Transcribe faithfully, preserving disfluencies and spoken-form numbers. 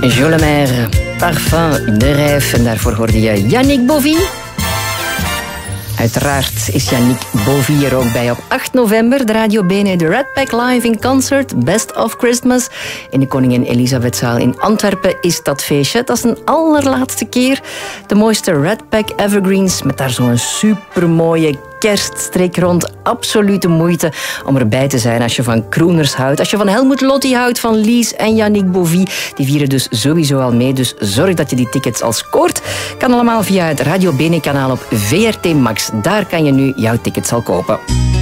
Jo Le Maire, Parfum de Rêve. En daarvoor hoorde je Yannick Bovie. Uiteraard is Yannick Bovie er ook bij op acht november. De Radio Bene, de Red Pack Live in Concert, Best of Christmas. In de Koningin Elisabethzaal in Antwerpen is dat feestje. Dat is een allerlaatste keer. De mooiste Red Pack Evergreens met daar zo'n supermooie kerststreek rond. Absolute moeite om erbij te zijn als je van crooners houdt. Als je van Helmut Lotti houdt, van Lies en Yannick Bovie. Die vieren dus sowieso al mee. Dus zorg dat je die tickets al scoort. Kan allemaal via het Radio Bene kanaal op V R T Max. Daar kan je nu jouw tickets al kopen.